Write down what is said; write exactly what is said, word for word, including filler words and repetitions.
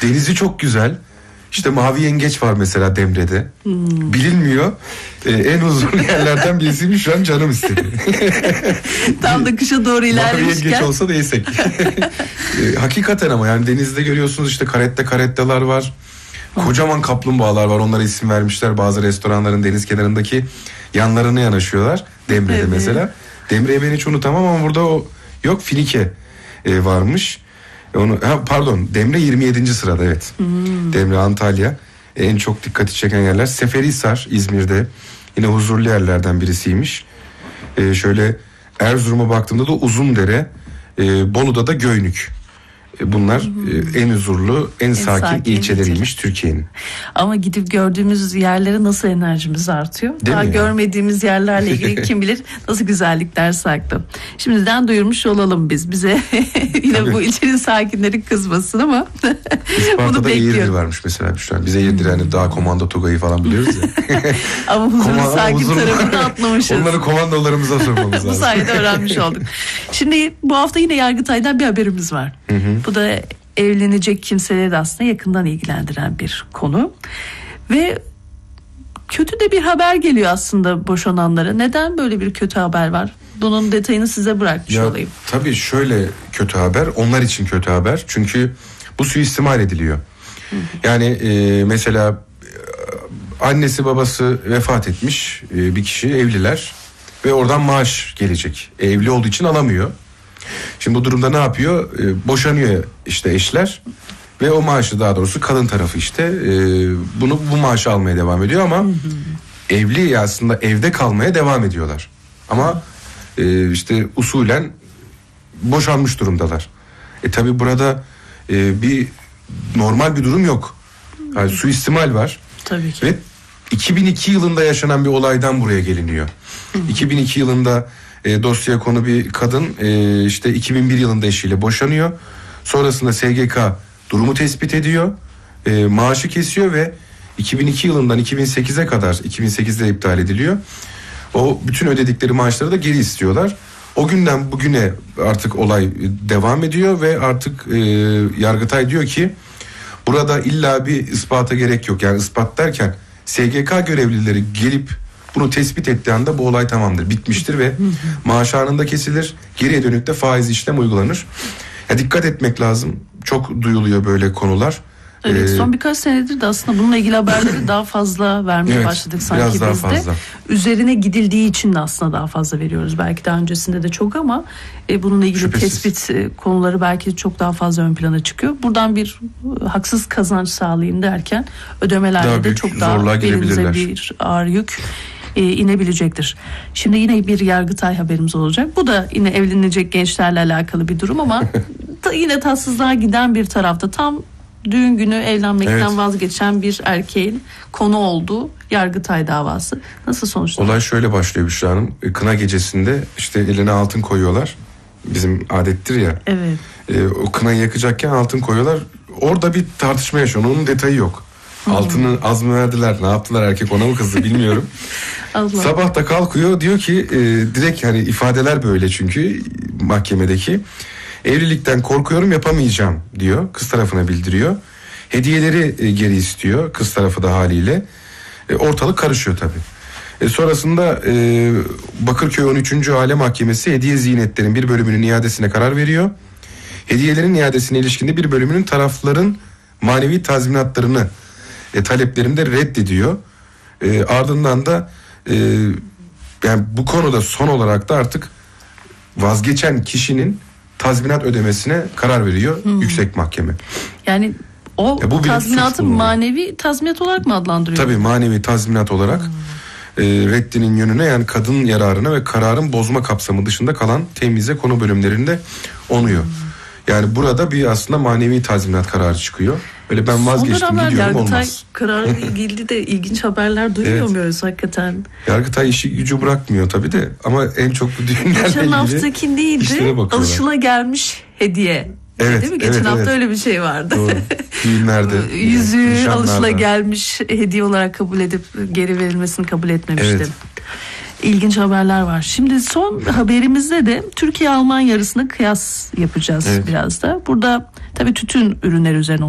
Denizi çok güzel. İşte mavi yengeç var mesela Demre'de. Hmm. Bilinmiyor. Ee, en uzun yerlerden birisiymiş, şu an canım istedi. Tam da kışa doğru ilerlemişken. Mavi yengeç olsa da yesek. ee, hakikaten ama yani denizde görüyorsunuz işte karette karetteler var. Kocaman kaplumbağalar var, onlara isim vermişler. Bazı restoranların deniz kenarındaki yanlarına yanaşıyorlar. Demre'de evet. mesela. Demre'yi ben hiç unutamam ama burada o yok, Finike e, varmış. Onu ha, pardon Demre yirmi yedinci sırada, evet. Hmm. Demre, Antalya en çok dikkati çeken yerler. Seferihisar İzmir'de yine huzurlu yerlerden birisiymiş. Ee, şöyle Erzurum'a baktığımda da Uzundere, e, Bolu'da da Göynük. E, bunlar hmm. e, en huzurlu, en, en sakin, sakin ilçeleriymiş Türkiye'nin. Ama gidip gördüğümüz yerlere nasıl enerjimiz artıyor? Değil Daha mi görmediğimiz ya? Yerlerle ilgili kim bilir nasıl güzellikler saklı. Şimdiden duyurmuş olalım biz. Bize yine Tabii. bu ilçenin sakinleri kızmasın ama İsparta'da Eğirdir varmış mesela. Bize Eğirdir yani hmm. daha komando Tugay'ı falan biliyoruz ya. Ama huzurun sakin tarafını atlamışız. Onları komandolarımıza sormamız lazım. Bu sayede öğrenmiş olduk. Şimdi bu hafta yine Yargıtay'dan bir haberimiz var. Hı hı. Bu da evlenecek kimseleri de aslında yakından ilgilendiren bir konu. Ve kötü de bir haber geliyor aslında boşananlara. Neden böyle bir kötü haber var? Bunun detayını size bırakmış ya, olayım. Tabii şöyle kötü haber, onlar için kötü haber. Çünkü bu suistimal ediliyor. Hı hı. Yani e, mesela annesi babası vefat etmiş e, bir kişi, evliler ve oradan maaş gelecek. E, evli olduğu için alamıyor. Şimdi bu durumda ne yapıyor? E, boşanıyor işte eşler ve o maaşı, daha doğrusu kadın tarafı işte e, bunu bu maaşı almaya devam ediyor ama hı hı. evli aslında evde kalmaya devam ediyorlar. Ama e, işte usulen boşanmış durumdalar. E tabi burada e, bir normal bir durum yok. Yani suistimal var. Tabii ki. Ve iki bin iki yılında yaşanan bir olaydan buraya geliniyor. Hı hı. iki bin iki yılında e, dosyaya konu bir kadın e, işte iki bin bir yılında eşiyle boşanıyor. Sonrasında S G K durumu tespit ediyor. E, maaşı kesiyor ve iki bin iki yılından iki bin sekize kadar, iki bin sekizde iptal ediliyor. O bütün ödedikleri maaşları da geri istiyorlar. O günden bugüne artık olay devam ediyor ve artık e, Yargıtay diyor ki burada illa bir ispata gerek yok. Yani ispat derken S G K görevlileri gelip bunu tespit ettiği anda bu olay tamamdır, bitmiştir ve maaş anında kesilir. Geriye dönük de faiz işlem uygulanır. Ya dikkat etmek lazım. Çok duyuluyor böyle konular. Evet, son birkaç senedir de aslında bununla ilgili haberleri daha fazla vermeye evet, başladık sanki biraz daha biz de. Fazla. Üzerine gidildiği için de aslında daha fazla veriyoruz. Belki daha öncesinde de çok ama e, bununla ilgili Şüphesiz. tespit e, konuları belki çok daha fazla ön plana çıkıyor. Buradan bir e, haksız kazanç sağlayayım derken ödemelerde daha de çok daha belimize bir ağır yük e, inebilecektir. Şimdi yine bir Yargıtay haberimiz olacak. Bu da yine evlenecek gençlerle alakalı bir durum ama da yine tatsızlığa giden bir tarafta. Tam düğün günü evlenmekten evet. vazgeçen bir erkeğin konu olduğu Yargıtay davası. Nasıl sonuçlanıyor? Olay şöyle başlıyor Büşra Hanım. Kına gecesinde işte eline altın koyuyorlar. Bizim adettir ya. Evet. E, o kınayı yakacakken altın koyuyorlar. Orada bir tartışma yaşıyor. Onun detayı yok. Hmm. Altını az mı verdiler? Ne yaptılar? Erkek ona mı kızdı bilmiyorum. Sabah da kalkıyor, diyor ki e, direkt hani ifadeler böyle çünkü mahkemedeki. Evlilikten korkuyorum, yapamayacağım diyor. Kız tarafına bildiriyor. Hediyeleri e, geri istiyor. Kız tarafı da haliyle. E, ortalık karışıyor tabii. E, sonrasında e, Bakırköy on üçüncü Aile Mahkemesi hediye ziynetlerin bir bölümünün iadesine karar veriyor. Hediyelerin iadesine ilişkinde bir bölümünün tarafların manevi tazminatlarını e, taleplerinde reddediyor. E, ardından da e, yani bu konuda son olarak da artık vazgeçen kişinin tazminat ödemesine karar veriyor hmm. yüksek mahkeme. Yani o ya tazminatı manevi tazminat olarak mı adlandırıyor? Tabii manevi tazminat olarak hmm. e, reddinin yönüne, yani kadın yararına ve kararın bozma kapsamı dışında kalan temize konu bölümlerinde onuyor. Hmm. Yani burada bir aslında manevi tazminat kararı çıkıyor. Öyle ben vazgeçtim gidiyorum Yargıtay olmaz. Kararı ilgili de ilginç haberler duymuyor evet. muyuz hakikaten? Yargıtay işi gücü bırakmıyor tabii de ama en çok bu düğünlerle Geçen ilgili haftaki neydi? Alışılagelmiş hediye. Evet, değil mi? Geçen evet, hafta evet. öyle bir şey vardı. Doğru. Düğünlerde. Yüzüğü alışılagelmiş hediye olarak kabul edip geri verilmesini kabul etmemiştim. Evet. İlginç haberler var. Şimdi son haberimizde de Türkiye-Alman yarısını kıyas yapacağız evet. biraz da. Burada tabii tütün ürünleri üzerine